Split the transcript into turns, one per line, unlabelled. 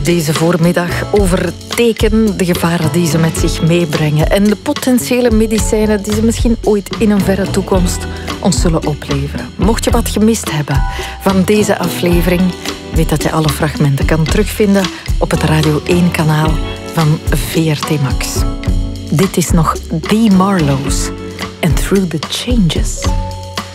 Deze voormiddag over teken, de gevaren die ze met zich meebrengen en de potentiële medicijnen die ze misschien ooit in een verre toekomst ons zullen opleveren. Mocht je wat gemist hebben van deze aflevering, weet dat je alle fragmenten kan terugvinden op het Radio 1-kanaal van VRT Max. Dit is nog The Marlows en Through the Changes.